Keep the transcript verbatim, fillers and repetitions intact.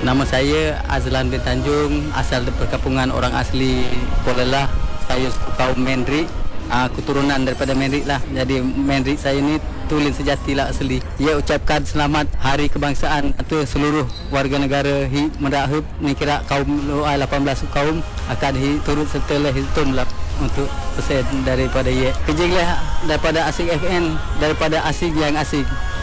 Nama saya Azlan bin Tanjung, asal dari perkampungan orang asli Kuala Lah. Saya kaum Mendrik, uh, keturunan daripada Mendrik lah. Jadi Mendrik saya ni tulen sejati lah asli. Ia ucapkan selamat Hari Kebangsaan atau seluruh warga negara hi merahub ni kira kaum lapan belas kaum akan hi turut serta lah hitung lah untuk persen daripada ia. Kejenglah daripada asing F N, daripada asing yang asing.